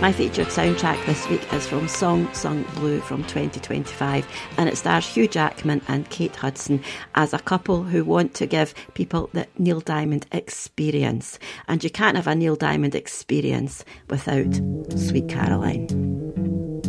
My featured soundtrack this week is from Song Sung Blue from 2025, and it stars Hugh Jackman and Kate Hudson as a couple who want to give people the Neil Diamond experience. And you can't have a Neil Diamond experience without Sweet Caroline.